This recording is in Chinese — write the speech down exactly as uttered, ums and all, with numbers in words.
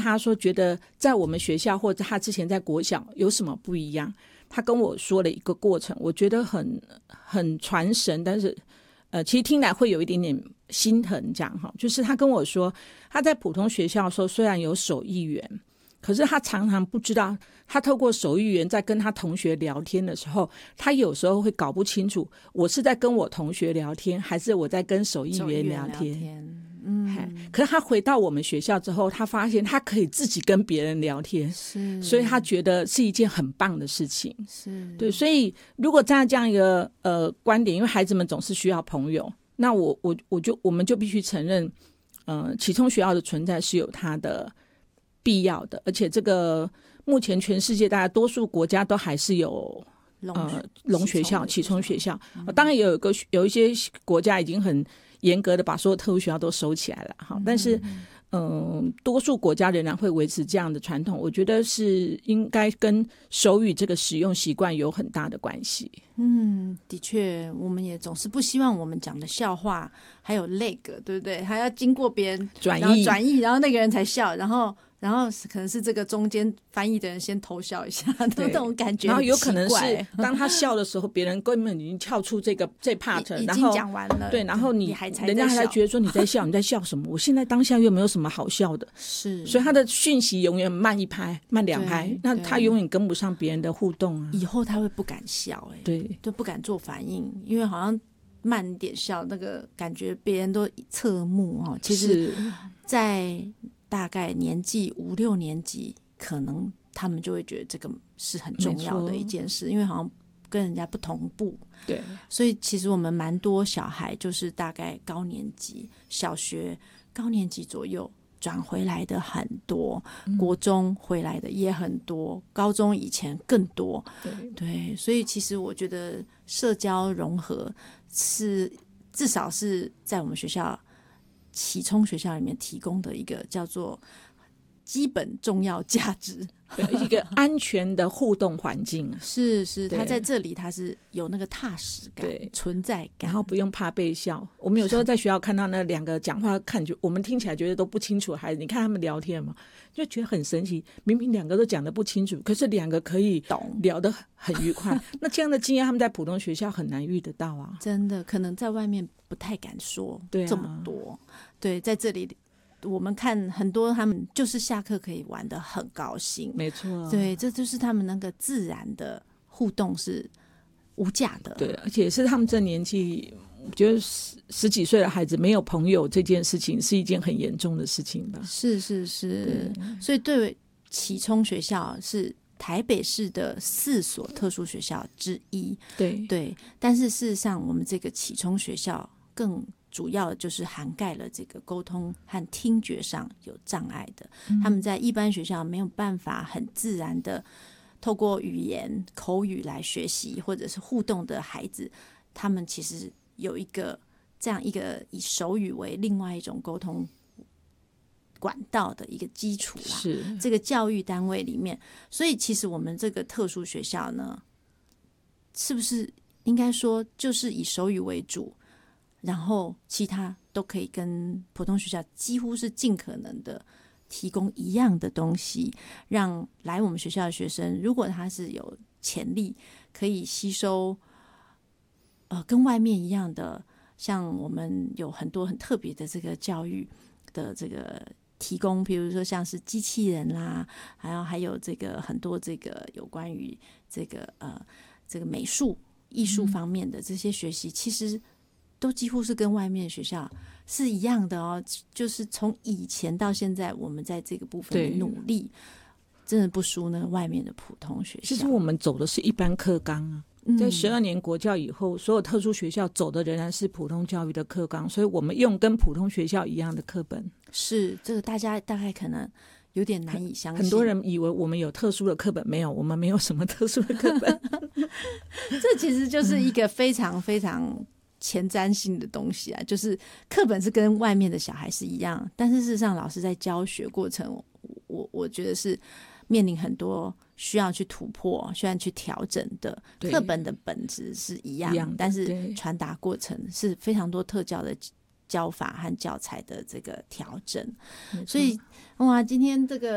他说觉得在我们学校或者他之前在国小有什么不一样，他跟我说了一个过程，我觉得很很传神，但是呃，其实听来会有一点点心疼这样哈。就是他跟我说他在普通学校的时候虽然有手译员，可是他常常不知道，他透过手译员在跟他同学聊天的时候，他有时候会搞不清楚我是在跟我同学聊天还是我在跟手译员聊天。嗯，可是他回到我们学校之后，他发现他可以自己跟别人聊天，是，所以他觉得是一件很棒的事情。是，对，所以如果站在这样一个呃观点，因为孩子们总是需要朋友，那我我我就我们就必须承认，呃，启聪学校的存在是有它的必要的，而且这个目前全世界大概多数国家都还是有呃聋学校、启聪学校，嗯、当然也有一个有一些国家已经很严格的把所有特殊学校都收起来了哈，但是嗯、呃，多数国家仍然会维持这样的传统，我觉得是应该跟手语这个使用习惯有很大的关系。 嗯，的确，我们也总是不希望我们讲的笑话还有那个，对不对？还要经过别人转译，转译，然后那个人才笑，然后。然后可能是这个中间翻译的人先偷笑一下，那种感觉， 然后有可能是当他笑的时候，别人根本已经跳出这个这 part， 已经讲完了， 对，然后你你还才人家还觉得说你在笑，你在笑什么？我现在当下又没有什么好笑的， 是， 所以他的讯息永远慢一拍、慢两拍，那他永远跟不上别人的互动啊。 以后他会不敢笑、欸， 对， 就不敢做反应，因为好像慢点笑，那个感觉别人都侧目哈。其实，在大概年纪五六年级，可能他们就会觉得这个是很重要的一件事，因为好像跟人家不同步。 对， 所以其实我们蛮多小孩就是大概高年级、小学高年级左右转回来的很多，嗯、国中回来的也很多，高中以前更多。对，对，所以其实我觉得社交融合是至少是在我们学校。启聪学校里面提供的一个叫做基本重要价值， 一个安全的互动环境。 是是，他在这里他是有那个踏实感、存在感， 然后不用怕被笑。我们有时候在学校看到那两个讲话，看就我们听起来觉得都不清楚的孩子，你看他们聊天嘛，就觉得很神奇。明明两个都讲得不清楚，可是两个可以懂，聊得很愉快。那这样的经验，他们在普通学校很难遇得到啊。 真的，可能在外面不太敢说这么多。对，啊、对，在这里。我们看很多他们就是下课可以玩得很高兴， 没错， 对，这就是他们那个自然的互动是无价的， 对，而且是他们这年纪，我觉得十十几岁的孩子没有朋友这件事情是一件很严重的事情吧？ 是是是，所以对启聪学校是台北市的四所特殊学校之一， 对对，但是事实上我们这个启聪学校更主要的就是涵盖了这个沟通和听觉上有障碍的、嗯、他们在一般学校没有办法很自然的透过语言口语来学习或者是互动的孩子，他们其实有一个这样一个以手语为另外一种沟通管道的一个基础啦， 是这个教育单位里面，所以其实我们这个特殊学校呢，是不是应该说就是以手语为主，然后其他都可以跟普通学校几乎是尽可能的提供一样的东西，让来我们学校的学生，如果他是有潜力可以吸收呃跟外面一样的，像我们有很多很特别的这个教育的这个提供，比如说像是机器人啦，还有还有这个很多这个有关于这个呃这个美术艺术方面的这些学习、嗯、其实都几乎是跟外面的学校是一样的哦，就是从以前到现在我们在这个部分的努力真的不输那个外面的普通学校。 其实我们走的是一般课纲啊，在十二年国教以后、嗯、所有特殊学校走的仍然是普通教育的课纲，所以我们用跟普通学校一样的课本。 是这个大家大概可能有点难以相信， 很多人以为我们有特殊的课本，没有，我们没有什么特殊的课本这其实就是一个非常非常前瞻性的东西啊，就是课本是跟外面的小孩是一样，但是事实上老师在教学过程，我我觉得是面临很多需要去突破需要去调整的。课本的本质是一样， 一样， 但是传达过程是非常多特教的教法和教材的这个调整。所以哇，今天这个